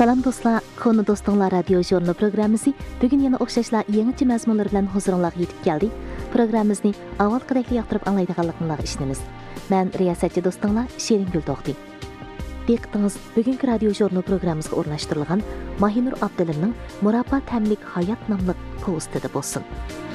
Salam dostlar, konu dostlar radyo jurnal programımızı bugün yana oxşaşla yeniçi məzmunlar bilan huzurunuza yetib geldi. Programımızı avvalqidek yaqtırıb anlaydiganlıqlarga işinimiz. Ben riyasatçı dostlar Şerin Gültoqti. Diqqətingiz bugünkü radyo jurnal programımızga o'rnashtirilgan Mahinur Abdullimning Murabba Tamlik hayot nomli povestida bo'lsin.